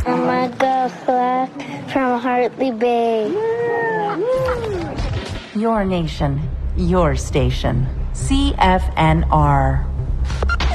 I'm Michael Clark from Hartley Bay. Your nation, your station. CFNR.